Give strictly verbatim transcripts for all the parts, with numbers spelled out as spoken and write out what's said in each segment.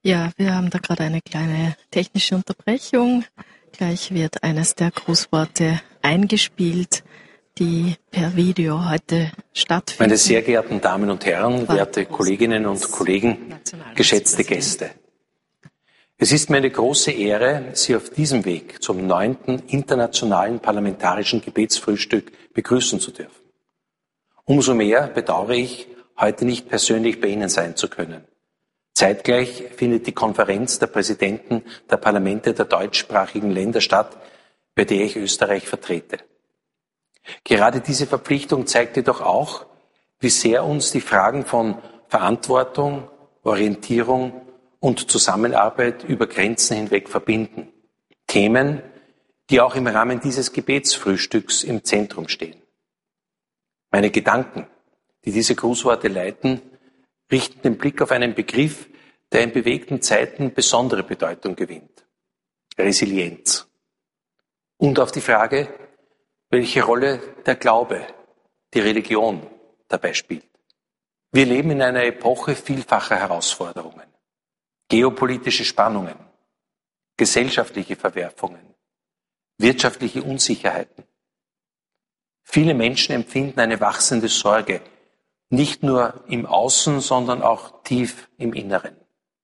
Ja, wir haben da gerade eine kleine technische Unterbrechung. Gleich wird eines der Grußworte eingespielt, die per Video heute stattfinden. Meine sehr geehrten Damen und Herren, werte Kolleginnen und Kollegen, geschätzte Gäste. Es ist mir eine große Ehre, Sie auf diesem Weg zum neunten internationalen parlamentarischen Gebetsfrühstück begrüßen zu dürfen. Umso mehr bedauere ich, heute nicht persönlich bei Ihnen sein zu können. Zeitgleich findet die Konferenz der Präsidenten der Parlamente der deutschsprachigen Länder statt, bei der ich Österreich vertrete. Gerade diese Verpflichtung zeigt jedoch auch, wie sehr uns die Fragen von Verantwortung, Orientierung und Zusammenarbeit über Grenzen hinweg verbinden. Themen, die auch im Rahmen dieses Gebetsfrühstücks im Zentrum stehen. Meine Gedanken, die diese Grußworte leiten, richten den Blick auf einen Begriff, der in bewegten Zeiten besondere Bedeutung gewinnt. Resilienz. Und auf die Frage, welche Rolle der Glaube, die Religion dabei spielt. Wir leben in einer Epoche vielfacher Herausforderungen. Geopolitische Spannungen, gesellschaftliche Verwerfungen, wirtschaftliche Unsicherheiten. Viele Menschen empfinden eine wachsende Sorge, nicht nur im Außen, sondern auch tief im Inneren.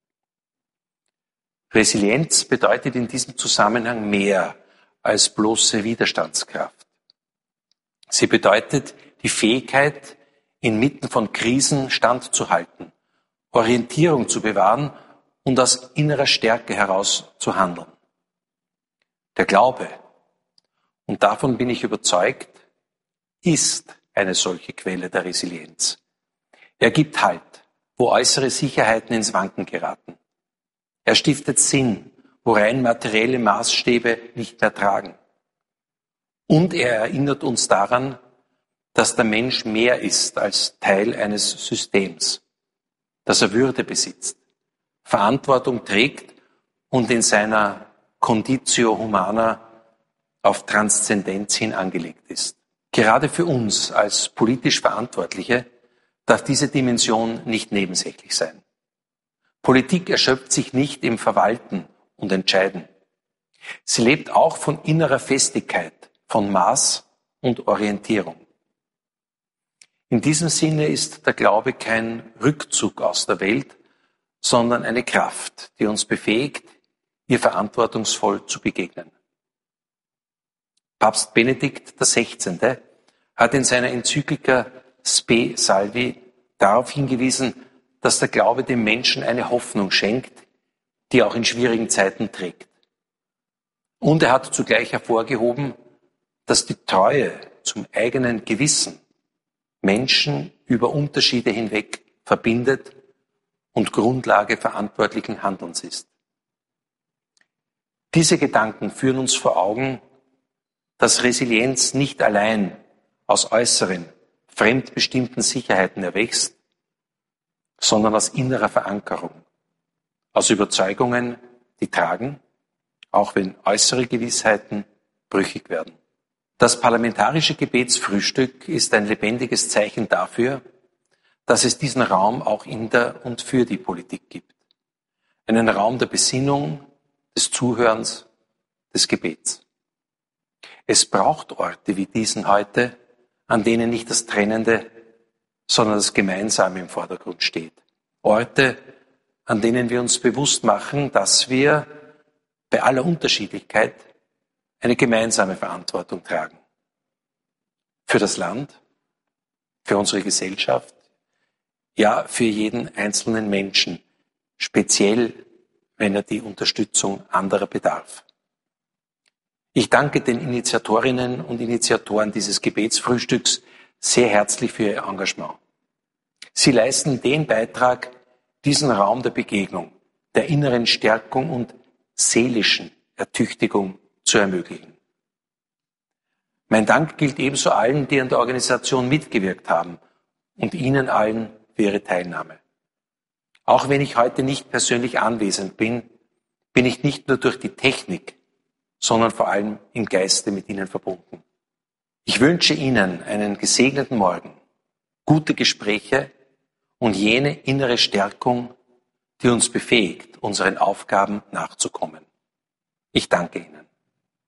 Resilienz bedeutet in diesem Zusammenhang mehr als bloße Widerstandskraft. Sie bedeutet die Fähigkeit, inmitten von Krisen standzuhalten, Orientierung zu bewahren und aus innerer Stärke heraus zu handeln. Der Glaube, und davon bin ich überzeugt, ist eine solche Quelle der Resilienz. Er gibt Halt, wo äußere Sicherheiten ins Wanken geraten. Er stiftet Sinn, wo rein materielle Maßstäbe nicht mehr tragen. Und er erinnert uns daran, dass der Mensch mehr ist als Teil eines Systems, dass er Würde besitzt, Verantwortung trägt und in seiner Conditio Humana auf Transzendenz hin angelegt ist. Gerade für uns als politisch Verantwortliche darf diese Dimension nicht nebensächlich sein. Politik erschöpft sich nicht im Verwalten und Entscheiden. Sie lebt auch von innerer Festigkeit, von Maß und Orientierung. In diesem Sinne ist der Glaube kein Rückzug aus der Welt, sondern eine Kraft, die uns befähigt, ihr verantwortungsvoll zu begegnen. Papst Benedikt der Sechzehnte hat in seiner Enzyklika Spe Salvi darauf hingewiesen, dass der Glaube dem Menschen eine Hoffnung schenkt, die auch in schwierigen Zeiten trägt. Und er hat zugleich hervorgehoben, dass die Treue zum eigenen Gewissen Menschen über Unterschiede hinweg verbindet und Grundlage verantwortlichen Handelns ist. Diese Gedanken führen uns vor Augen, dass Resilienz nicht allein aus äußeren, fremdbestimmten Sicherheiten erwächst, sondern aus innerer Verankerung, aus Überzeugungen, die tragen, auch wenn äußere Gewissheiten brüchig werden. Das parlamentarische Gebetsfrühstück ist ein lebendiges Zeichen dafür, dass es diesen Raum auch in der und für die Politik gibt. Einen Raum der Besinnung, des Zuhörens, des Gebets. Es braucht Orte wie diesen heute, an denen nicht das Trennende, sondern das Gemeinsame im Vordergrund steht. Orte, an denen wir uns bewusst machen, dass wir bei aller Unterschiedlichkeit eine gemeinsame Verantwortung tragen. Für das Land, für unsere Gesellschaft, ja, für jeden einzelnen Menschen, speziell, wenn er die Unterstützung anderer bedarf. Ich danke den Initiatorinnen und Initiatoren dieses Gebetsfrühstücks sehr herzlich für ihr Engagement. Sie leisten den Beitrag, diesen Raum der Begegnung, der inneren Stärkung und seelischen Ertüchtigung zu ermöglichen. Mein Dank gilt ebenso allen, die an der Organisation mitgewirkt haben und Ihnen allen für Ihre Teilnahme. Auch wenn ich heute nicht persönlich anwesend bin, bin ich nicht nur durch die Technik, sondern vor allem im Geiste mit Ihnen verbunden. Ich wünsche Ihnen einen gesegneten Morgen, gute Gespräche und jene innere Stärkung, die uns befähigt, unseren Aufgaben nachzukommen. Ich danke Ihnen.